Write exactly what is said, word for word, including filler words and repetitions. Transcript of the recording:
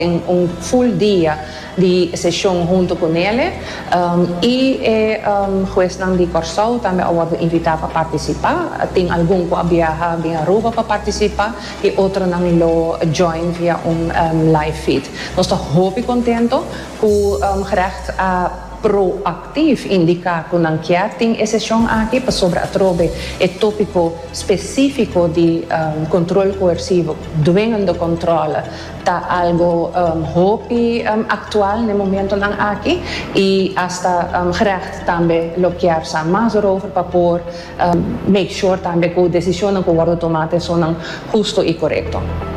en un full día de sesión junto con él um, y el um, juez de Corsau también ha invitado a participar. Tiene algún que viaja via Aruba para participar y otro también lo join via un um, live feed. Nos está muy contento que um, gerecht a proactief indicar con anquiating e sesión aquí para sobre atrobe el tópico específico de um, control coercivo, dwingende controle, está algo um, hopi um, actual en el momento dan aquí y hasta um, gerecht también lo que hay más erover para poder um, make sure también que decisiones que worden tomadas son justo y correcto.